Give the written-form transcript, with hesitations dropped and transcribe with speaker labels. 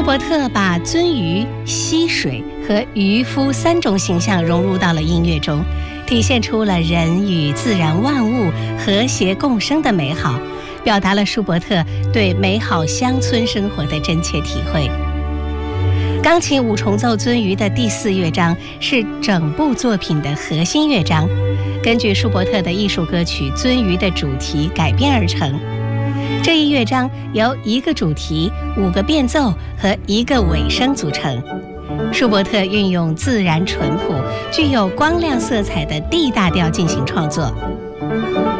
Speaker 1: 舒伯特把鳟鱼、溪水和渔夫3种形象融入到了音乐中，体现出了人与自然万物和谐共生的美好，表达了舒伯特对美好乡村生活的真切体会。钢琴五重奏鳟鱼的第4乐章是整部作品的核心乐章，根据舒伯特的艺术歌曲《鳟鱼》的主题改编而成。这一乐章由1个主题、5个变奏和1个尾声组成。舒伯特运用自然淳朴、具有光亮色彩的 D 大调进行创作。